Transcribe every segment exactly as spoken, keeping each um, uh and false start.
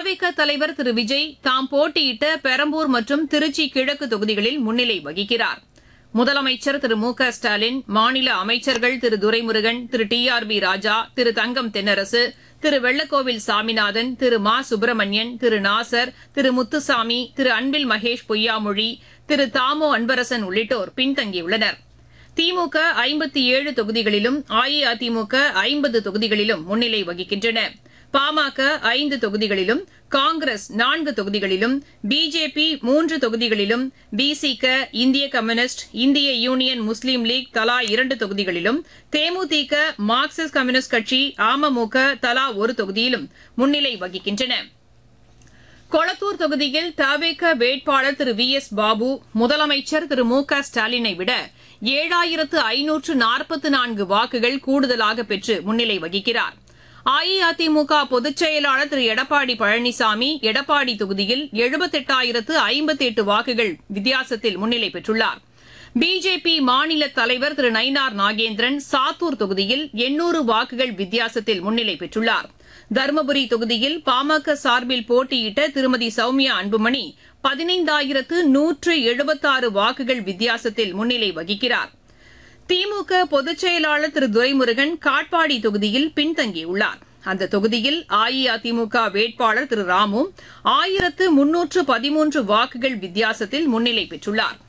தவிக தலைவர் திரு விஜய் தாம் போட்டியிட்ட பெரம்பூர் மற்றும் திருச்சி கிழக்கு தொகுதிகளில் முன்னிலை வகிக்கிறார். முதலமைச்சர் திரு மு க ஸ்டாலின், மாநில அமைச்சர்கள் திரு துரைமுருகன், திரு டி ஆர் பி ராஜா, திரு தங்கம் தென்னரசு, திரு வெள்ளக்கோவில் சாமிநாதன், திரு மா சுப்பிரமணியன், திரு நாசர், திரு முத்துசாமி, திரு அன்பில் மகேஷ் பொய்யாமொழி, திரு தாமோ அன்பரசன் உள்ளிட்டோர் பின்தங்கியுள்ளனர். திமுக ஐம்பத்தி ஏழு தொகுதிகளிலும், அஇஅதிமுக ஐம்பது தொகுதிகளிலும் முன்னிலை வகிக்கின்றன. பாமக ஐந்து தொகுதிகளிலும், காங்கிரஸ் நான்கு தொகுதிகளிலும், பிஜேபி மூன்று தொகுதிகளிலும், பிசிக, இந்திய கம்யூனிஸ்ட், இந்திய யூனியன் முஸ்லீம் லீக் தலா இரண்டு தொகுதிகளிலும், தேமுதிக, மார்க்சிஸ்ட் கம்யூனிஸ்ட் கட்சி, அமமுக தலா ஒரு தொகுதியிலும் முன்னிலை வகிக்கின்றன. கொளத்தூர் தொகுதியில் தவிக வேட்பாளர் திரு வி எஸ் பாபு முதலமைச்சர் திரு மு க ஸ்டாலினை விட ஏழாயிரத்து ஐநூற்று நாற்பத்து நான்கு வாக்குகள் கூடுதலாக பெற்று முன்னிலை வகிக்கிறார். அஇஅதிமுக பொதுச் செயலாளர் திரு எடப்பாடி பழனிசாமி எடப்பாடி தொகுதியில் எழுபத்தெட்டாயிரத்து ஐம்பத்தி எட்டு வாக்குகள் வித்தியாசத்தில் முன்னிலை பெற்றுள்ளார். பிஜேபி மாநில தலைவர் திரு நயினார் நாகேந்திரன் சாத்தூர் தொகுதியில் எண்ணூறு வாக்குகள் வித்தியாசத்தில் முன்னிலை பெற்றுள்ளார். தருமபுரி தொகுதியில் பாமக சார்பில் போட்டியிட்ட திருமதி சௌமியா அன்புமணி பதினைந்தாயிரத்து நூற்று எழுபத்தாறு வாக்குகள் வித்தியாசத்தில் முன்னிலை வகிக்கிறார். திமுக பொதுச் செயலாளர் திரு துரைமுருகன் காட்பாடி தொகுதியில் பின்தங்கியுள்ளார். அந்த தொகுதியில் அஇஅதிமுக வேட்பாளர் திரு ராமு ஆயிரத்து முன்னூற்று பதிமூன்று வாக்குகள் வித்தியாசத்தில் முன்னிலை பெற்றுள்ளார்.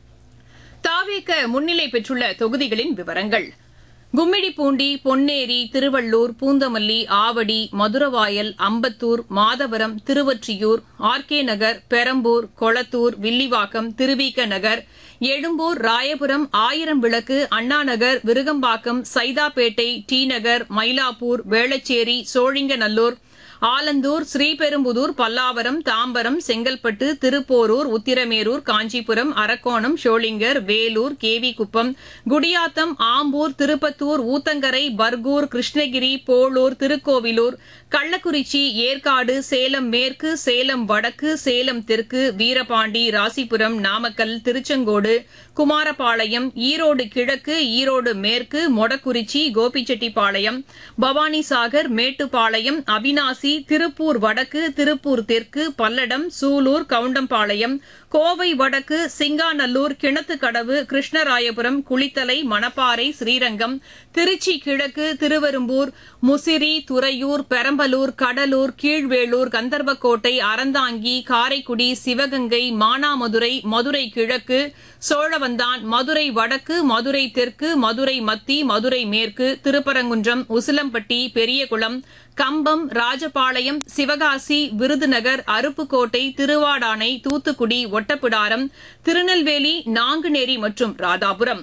தவிக முன்னிலை பெற்றுள்ள தொகுதிகளின் விவரங்கள்: கும்மிடிப்பூண்டி, பொன்னேரி, திருவள்ளூர், பூந்தமல்லி, ஆவடி, மதுரவாயல், அம்பத்தூர், மாதவரம், திருவொற்றியூர், ஆர் கே நகர், பெரம்பூர், கொளத்தூர், வில்லிவாக்கம், திருவிக நகர், எழும்பூர், ராயபுரம், ஆயிரம் விளக்கு, அண்ணாநகர், விருகம்பாக்கம், சைதாப்பேட்டை, டி நகர், மயிலாப்பூர், வேளச்சேரி, சோழிங்கநல்லூர், ஆலந்தூர், ஸ்ரீபெரும்புதூர், பல்லாவரம், தாம்பரம், செங்கல்பட்டு, திருப்போரூர், உத்திரமேரூர், காஞ்சிபுரம், அரக்கோணம், ஷோளிங்கர், வேலூர், கேவிக்குப்பம், குடியாத்தம், ஆம்பூர், திருப்பத்தூர், ஊத்தங்கரை, பர்கூர், கிருஷ்ணகிரி, போளூர், திருக்கோவிலூர், கள்ளக்குறிச்சி, ஏற்காடு, சேலம் மேற்கு, சேலம் வடக்கு, சேலம் தெற்கு, வீரபாண்டி, ராசிபுரம், நாமக்கல், திருச்செங்கோடு, குமாரபாளையம், ஈரோடு கிழக்கு, ஈரோடு மேற்கு, மொடக்குறிச்சி, கோபிச்செட்டிப்பாளையம், பவானிசாகர், மேட்டுப்பாளையம், அவினாசி, திருப்பூர் வடக்கு, திருப்பூர் தெற்கு, பல்லடம், சூலூர், கவுண்டம்பாளையம், கோவை வடக்கு, சிங்காநல்லூர், கிணத்துக்கடவு, கிருஷ்ணராயபுரம், குளித்தலை, மணப்பாறை, ஸ்ரீரங்கம், திருச்சி கிழக்கு, திருவெரும்பூர், முசிறி, துறையூர், பெரம்பலூர், கடலூர், கீழ்வேளூர், கந்தர்வக்கோட்டை, அறந்தாங்கி, காரைக்குடி, சிவகங்கை, மானாமதுரை, மதுரை கிழக்கு, சோழவந்தான், மதுரை வடக்கு, மதுரை தெற்கு, மதுரை மத்தி, மதுரை மேற்கு, திருப்பரங்குன்றம், உசிலம்பட்டி, பெரியகுளம், கம்பம், ராஜபாளையம், சிவகாசி, விருதுநகர், அருப்புக்கோட்டை, திருவாடானை, தூத்துக்குடி, ஒட்டப்பிடாரம், திருநெல்வேலி, நாங்குநேரி மற்றும் ராதாபுரம்.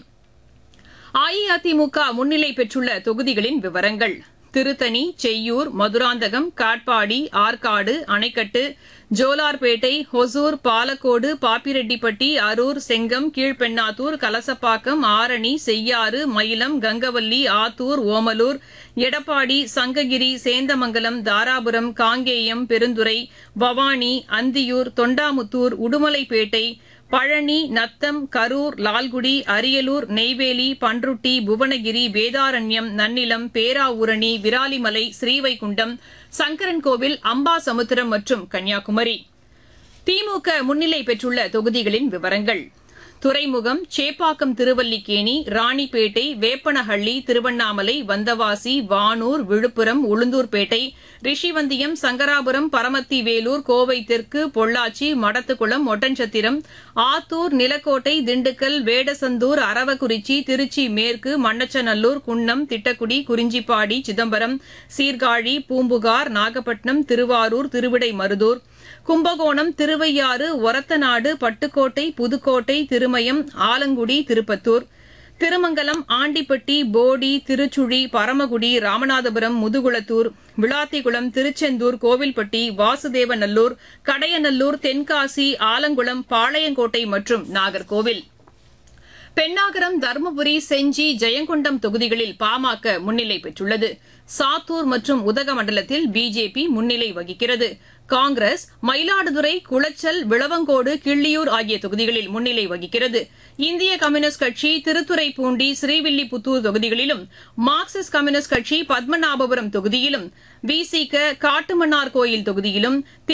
அஇஅதிமுக முன்னிலை பெற்றுள்ள தொகுதிகளின் விவரங்கள்: திருத்தணி, செய்யூர், மதுராந்தகம், காட்பாடி, ஆற்காடு, அணைக்கட்டு, ஜோலார்பேட்டை, ஹொசூர், பாலக்கோடு, பாப்பிரெட்டிப்பட்டி, அரூர், செங்கம், கீழ்பெண்ணாத்தூர், கலசப்பாக்கம், ஆரணி, செய்யாறு, மயிலம், கங்கவல்லி, ஆத்தூர், ஓமலூர், எடப்பாடி, சங்ககிரி, சேந்தமங்கலம், தாராபுரம், காங்கேயம், பெருந்துறை, பவானி, அந்தியூர், தொண்டாமுத்தூர், உடுமலைப்பேட்டை, பழனி, நத்தம், கரூர், லால்குடி, அரியலூர், நெய்வேலி, பன்ருட்டி, புவனகிரி, வேதாரண்யம், நன்னிலம், பேராவூரணி, விராலிமலை, ஸ்ரீவைகுண்டம், சங்கரன்கோவில், அம்பாசமுத்திரம் மற்றும் கன்னியாகுமரி. திமுக முன்னிலை பெற்றுள்ள தொகுதிகளின் விவரங்கள்: துறைமுகம், சேப்பாக்கம், திருவல்லிக்கேணி, ராணிப்பேட்டை, வேப்பனஹள்ளி, திருவண்ணாமலை, வந்தவாசி, வானூர், விழுப்புரம், உளுந்தூர்பேட்டை, ரிஷிவந்தியம், சங்கராபுரம், பரமத்தி வேலூர், கோவை தெற்கு, பொள்ளாச்சி, மடத்துக்குளம், ஒட்டன்சத்திரம், ஆத்தூர், நிலக்கோட்டை, திண்டுக்கல், வேடசந்தூர், அரவக்குறிச்சி, திருச்சி மேற்கு, மண்ணச்சநல்லூர், குன்னம், திட்டக்குடி, குறிஞ்சிப்பாடி, சிதம்பரம், சீர்காழி, பூம்புகார், நாகப்பட்டினம், திருவாரூர், திருவிடைமருதூர், கும்பகோணம், திருவையாறு, ஒரத்தநாடு, பட்டுக்கோட்டை, புதுக்கோட்டை, திருமயம், ஆலங்குடி, திருப்பத்தூர், திருமங்கலம், ஆண்டிப்பட்டி, போடி, திருச்சுழி, பரமக்குடி, ராமநாதபுரம், முதுகுளத்தூர், விளாத்திகுளம், திருச்செந்தூர், கோவில்பட்டி, வாசுதேவநல்லூர், கடையநல்லூர், தென்காசி, ஆலங்குளம், பாளையங்கோட்டை மற்றும் நாகர்கோவில். பெண்ணாகரம், தருமபுரி, செஞ்சி, ஜெயங்கொண்டம் தொகுதிகளில் பாமக முன்னிலை பெற்றுள்ளது. சாத்தூர் மற்றும் உதகமண்டலத்தில் பிஜேபி முன்னிலை வகிக்கிறது. காங்கிரஸ் மயிலாடுதுறை, குளச்சல், விளவங்கோடு, கிள்ளியூர் ஆகிய தொகுதிகளில் முன்னிலை வகிக்கிறது. இந்திய கம்யூனிஸ்ட் கட்சி திருத்துறைப்பூண்டி, ஸ்ரீவில்லிபுத்தூர் தொகுதிகளிலும், மார்க்சிஸ்ட் கம்யூனிஸ்ட் கட்சி பத்மநாபபுரம் தொகுதியிலும், விசிக காட்டுமன்னார்கோயில் தொகுதியிலும்,